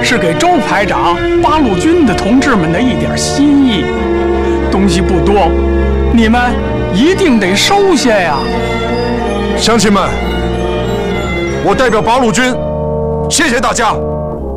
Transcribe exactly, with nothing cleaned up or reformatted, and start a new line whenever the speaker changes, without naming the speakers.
是给周排长、八路军的同志们的一点心意，东西不多，你们一定得收下呀！
乡亲们，我代表八路军，谢谢大家。